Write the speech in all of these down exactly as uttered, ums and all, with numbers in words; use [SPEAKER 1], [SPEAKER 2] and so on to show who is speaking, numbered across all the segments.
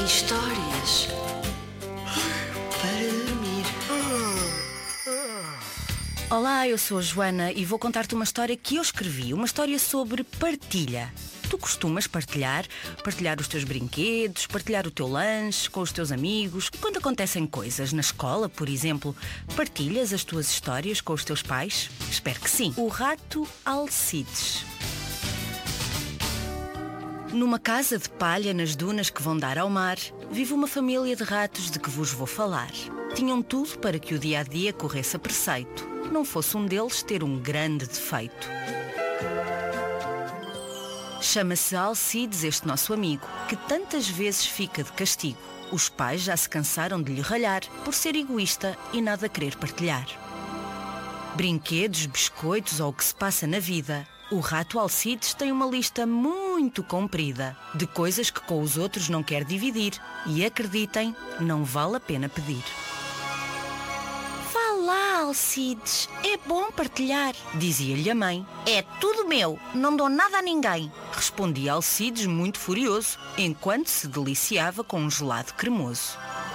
[SPEAKER 1] Histórias para dormir.
[SPEAKER 2] Olá, eu sou a Joana e vou contar-te uma história que eu escrevi. Uma história sobre partilha. Tu costumas partilhar, partilhar os teus brinquedos, partilhar o teu lanche com os teus amigos. Quando acontecem coisas na escola, por exemplo, partilhas as tuas histórias com os teus pais? Espero que sim. O rato Alcides. Numa casa de palha nas dunas que vão dar ao mar, vive uma família de ratos de que vos vou falar. Tinham tudo para que o dia-a-dia corresse a preceito, não fosse um deles ter um grande defeito. Chama-se Alcides este nosso amigo, que tantas vezes fica de castigo. Os pais já se cansaram de lhe ralhar por ser egoísta e nada querer partilhar. Brinquedos, biscoitos ou o que se passa na vida, o rato Alcides tem uma lista muito comprida de coisas que com os outros não quer dividir e, acreditem, não vale a pena pedir. Vá lá, Alcides, é bom partilhar, dizia-lhe a mãe. É tudo meu, não dou nada a ninguém, respondia Alcides muito furioso, enquanto se deliciava com um gelado cremoso.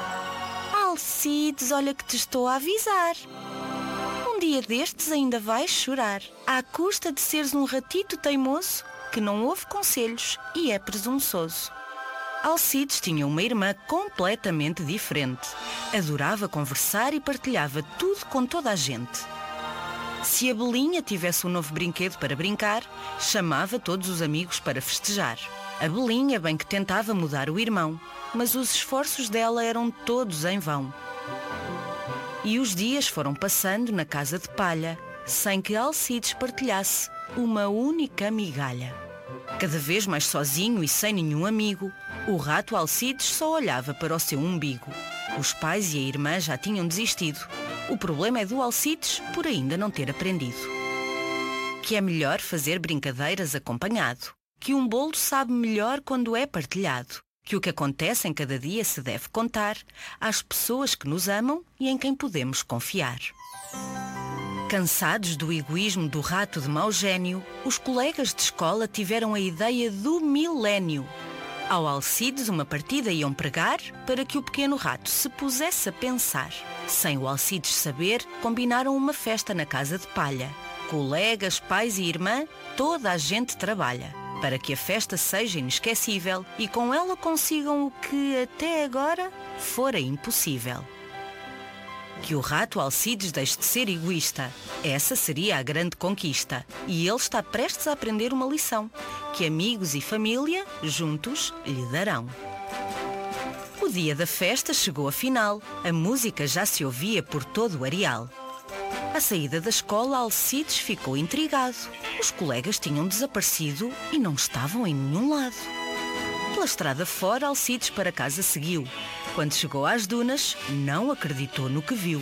[SPEAKER 2] Alcides, olha que te estou a avisar. Um dia destes ainda vais chorar, à custa de seres um ratito teimoso que não ouve conselhos e é presunçoso. Alcides tinha uma irmã completamente diferente. Adorava conversar e partilhava tudo com toda a gente. Se a Belinha tivesse um novo brinquedo para brincar, chamava todos os amigos para festejar. A Belinha bem que tentava mudar o irmão, mas os esforços dela eram todos em vão. E os dias foram passando na casa de palha, sem que Alcides partilhasse uma única migalha. Cada vez mais sozinho e sem nenhum amigo, o rato Alcides só olhava para o seu umbigo. Os pais e a irmã já tinham desistido. O problema é do Alcides por ainda não ter aprendido que é melhor fazer brincadeiras acompanhado, que um bolo sabe melhor quando é partilhado, que o que acontece em cada dia se deve contar às pessoas que nos amam e em quem podemos confiar. Cansados do egoísmo do rato de mau gênio, os colegas de escola tiveram a ideia do milénio. Ao Alcides uma partida iam pregar para que o pequeno rato se pusesse a pensar. Sem o Alcides saber, combinaram uma festa na casa de palha. Colegas, pais e irmã, toda a gente trabalha para que a festa seja inesquecível e com ela consigam o que até agora fora impossível. Que o rato Alcides deixe de ser egoísta. Essa seria a grande conquista. E ele está prestes a aprender uma lição, que amigos e família, juntos, lhe darão. O dia da festa chegou afinal. A música já se ouvia por todo o areal. À saída da escola, Alcides ficou intrigado. Os colegas tinham desaparecido e não estavam em nenhum lado. Pela estrada fora, Alcides para casa seguiu. Quando chegou às dunas, não acreditou no que viu.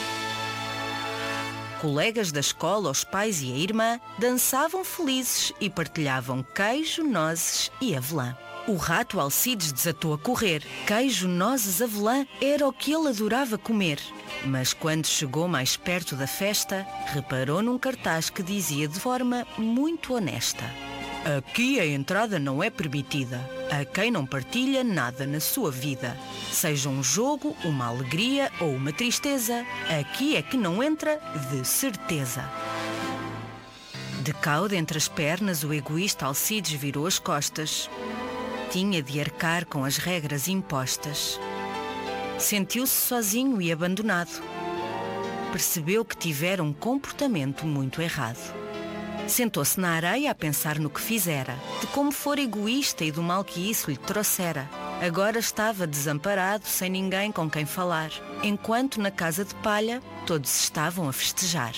[SPEAKER 2] Colegas da escola, os pais e a irmã dançavam felizes e partilhavam queijo, nozes e avelã. O rato Alcides desatou a correr. Queijo, nozes, avelã era o que ele adorava comer. Mas quando chegou mais perto da festa, reparou num cartaz que dizia de forma muito honesta: aqui a entrada não é permitida a quem não partilha nada na sua vida. Seja um jogo, uma alegria ou uma tristeza, aqui é que não entra de certeza. De cauda entre as pernas, o egoísta Alcides virou as costas. Tinha de arcar com as regras impostas. Sentiu-se sozinho e abandonado. Percebeu que tivera um comportamento muito errado. Sentou-se na areia a pensar no que fizera, de como fora egoísta e do mal que isso lhe trouxera. Agora estava desamparado, sem ninguém com quem falar, enquanto na casa de palha todos estavam a festejar.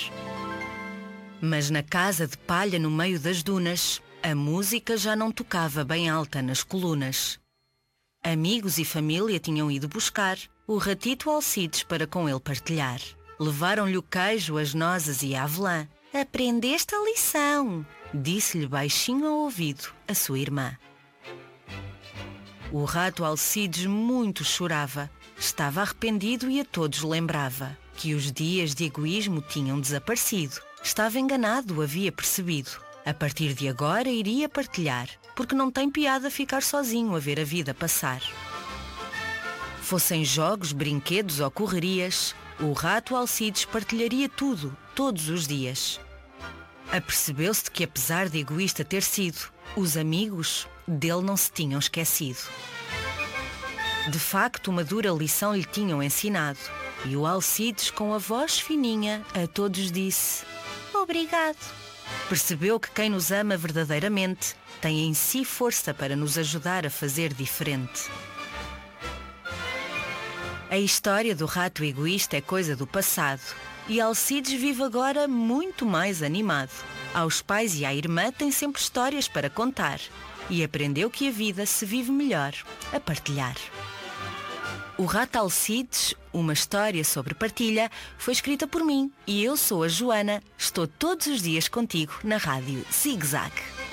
[SPEAKER 2] Mas na casa de palha, no meio das dunas, a música já não tocava bem alta nas colunas. Amigos e família tinham ido buscar o ratito Alcides para com ele partilhar. Levaram-lhe o queijo, as nozes e a avelã. Aprendeste a lição, disse-lhe baixinho ao ouvido a sua irmã. O rato Alcides muito chorava. Estava arrependido e a todos lembrava que os dias de egoísmo tinham desaparecido. Estava enganado, havia percebido. A partir de agora iria partilhar, porque não tem piada ficar sozinho a ver a vida passar. Fossem jogos, brinquedos ou correrias, o rato Alcides partilharia tudo, todos os dias. Apercebeu-se de que, apesar de egoísta ter sido, os amigos dele não se tinham esquecido. De facto, uma dura lição lhe tinham ensinado, e o Alcides, com a voz fininha, a todos disse: obrigado. Percebeu que quem nos ama verdadeiramente tem em si força para nos ajudar a fazer diferente. A história do rato egoísta é coisa do passado, e Alcides vive agora muito mais animado. Aos pais e à irmã tem sempre histórias para contar, e aprendeu que a vida se vive melhor a partilhar. O Rato Alcides, uma história sobre partilha, foi escrita por mim, e eu sou a Joana. Estou todos os dias contigo na Rádio Zig Zag.